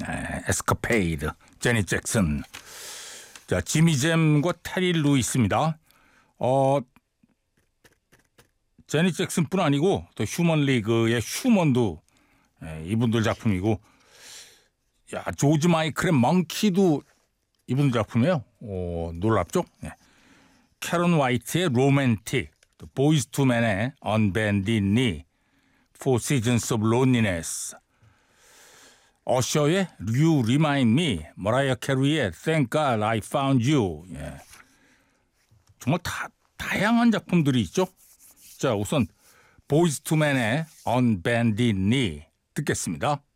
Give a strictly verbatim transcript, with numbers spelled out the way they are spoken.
에, 에스카페이드, 제니 잭슨. 자, 지미 잼과 테리 루이스입니다. 어, 제니 잭슨뿐 아니고 또 휴먼 리그의 휴먼도 에, 이분들 작품이고, 야, 조지 마이클의 멍키도 이분들 작품이에요. 오, 놀랍죠? 네. 캐런 화이트의 로맨틱, 또 보이즈 투 맨의 언밴디 니, Four Seasons of Loneliness, 어셔의 You Remind Me, 머라이어 캐리의 Thank God I Found You. 예. 정말 다, 다양한 작품들이 있죠. 자, 우선 보이즈 투 맨의 언밴디 니 듣겠습니다.